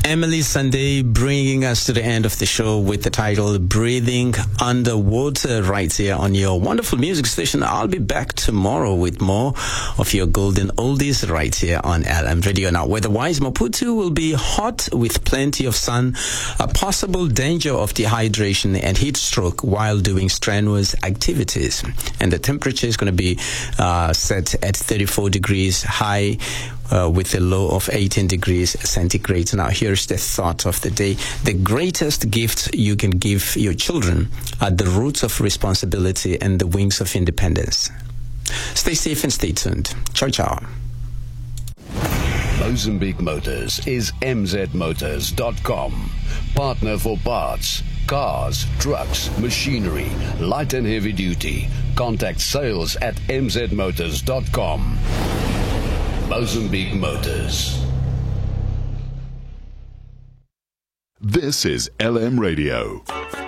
Emily Sunday bringing us to the end of the show with the title Breathing Underwater right here on your wonderful music station. I'll be back tomorrow with more of your golden oldies right here on LM Radio. Now, weather-wise, Maputo will be hot with plenty of sun, a possible danger of dehydration and heat stroke while doing strenuous activities. And the temperature is going to be set at 34 degrees high, with a low of 18 degrees centigrade. Now, here's the thought of the day. The greatest gift you can give your children are the roots of responsibility and the wings of independence. Stay safe and stay tuned. Ciao, ciao. Mozambique Motors is mzmotors.com. Partner for parts, cars, trucks, machinery, light and heavy duty. Contact sales at mzmotors.com. Mozambique Motors. This is LM Radio.